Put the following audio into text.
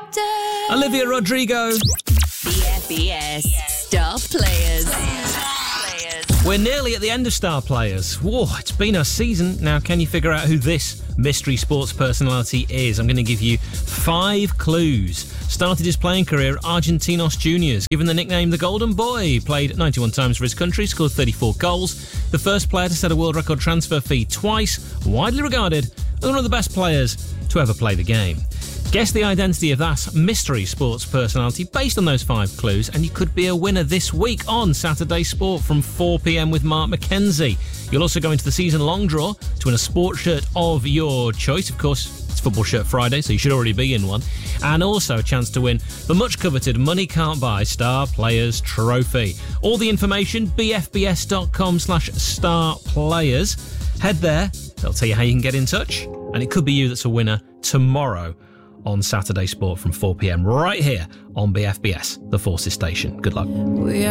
Olivia Rodrigo. BFBS Star Players. We're nearly at the end of Star Players. Whoa, it's been a season. Now, can you figure out who this mystery sports personality is? I'm going to give you 5 clues. Started his playing career at Argentinos Juniors, given the nickname the Golden Boy. Played 91 times for his country, scored 34 goals. The first player to set a world record transfer fee twice. Widely regarded as one of the best players to ever play the game. Guess the identity of that mystery sports personality based on those 5 clues, and you could be a winner this week on Saturday Sport from 4 p.m. with Mark McKenzie. You'll also go into the season-long draw to win a sports shirt of your choice. Of course, it's Football Shirt Friday, so you should already be in one. And also a chance to win the much-coveted Money Can't Buy Star Players Trophy. All the information, bfbs.com/starplayers. Head there, they'll tell you how you can get in touch, and it could be you that's a winner tomorrow on Saturday Sport from 4 p.m. right here on BFBS, the Forces Station. Good luck.